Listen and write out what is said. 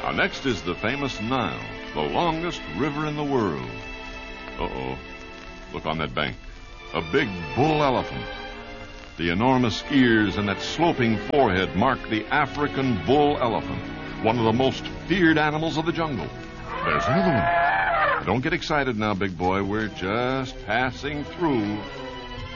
Next is the famous Nile, the longest river in the world. Uh-oh. Look on that bank. A big bull elephant. The enormous ears and that sloping forehead mark the African bull elephant, one of the most feared animals of the jungle. There's another one. Don't get excited now, big boy. We're just passing through